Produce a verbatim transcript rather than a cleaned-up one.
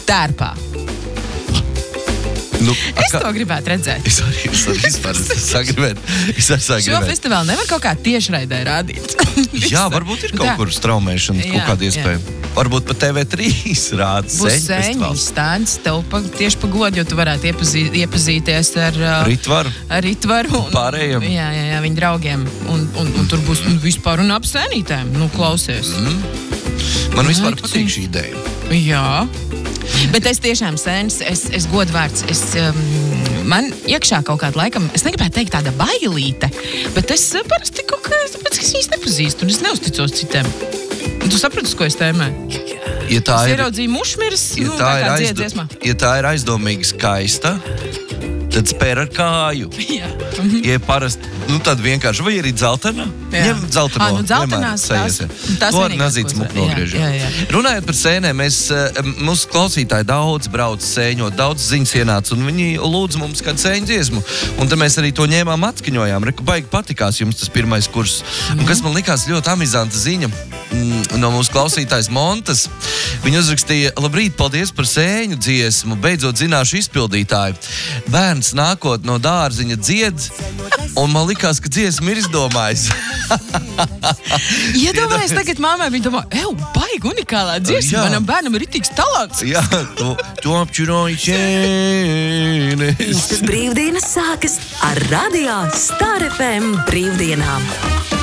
tērpā. Nu, es kā... to gribētu redzēt. Es arī, es arī vispār sagribētu. Es arī sagribētu. Šo festivālu nevar kaut kā tiešraidē rādīt. Jā, varbūt ir kaut tā. Kur straumēšana, jā, kaut kāda iespēja. Jā. Varbūt pa T V trīs rāda Būs sēņu stāns tev pa, tieši pa godu, jo tu varētu iepazī, iepazīties ar uh, Ritvaru, ar Ritvaru un, un pārējiem. Jā, jā, jā, viņa draugiem. Un, un, un tur būs mm. vispār un ap sēnītēm. Nu, klausies. Mm. Man vispār jā, patīk šī ideja. Jā. Bet es tiešām sēns, es, es godvārds, es, um, man iekšā kaut kāda laikam, es negribētu teikt tāda bailīte, bet es uh, parasti kaut kā, tāpēc, ka es viņas nepazīstu un es neusticos citiem. Un tu saprati, ko es tēmē? Ja tā es ir, ieraudzīju mušmiras, ja nu, tā, tā ir kā aizdo, dziesmā. Ja tā ir aizdomīgi skaista, tad spēr ar kāju. Jā. Ja parasti, nu tad vienkārši, vai arī dzeltenā? Ņem dzelteno. Ah, nu dzeltenās tās. tās to ar nazītas muku nogriežam. Runājot par sēnēm, mēs, mūsu klausītāji daudz brauc sēņot, daudz ziņas ienāca, un viņi lūdz mums kādu sēņu dziesmu. Un tad mēs arī to ņēmām, atskaņojām. Reku, baigi patikās jums tas pirmais kurs. Mm. Un kas man likās ļoti amizanta ziņa mm, no mūsu klausītājas Montas. Viņa uzrakstīja: labrīt, paldies par sēņu dziesmu, beidzot zināšu izpildītāju. Bērns nākot no dārziņa dzied, un man likās, ka dziesma ir izdomājis. Iedomājies tagad māmai, viņa domā, ew, baigi unikālā dziesma, manam bērnam ir ritīgs talants. Jā, to, to apčuroju ķēni. Īstas brīvdienas sākas ar Radio Star F M brīvdienām.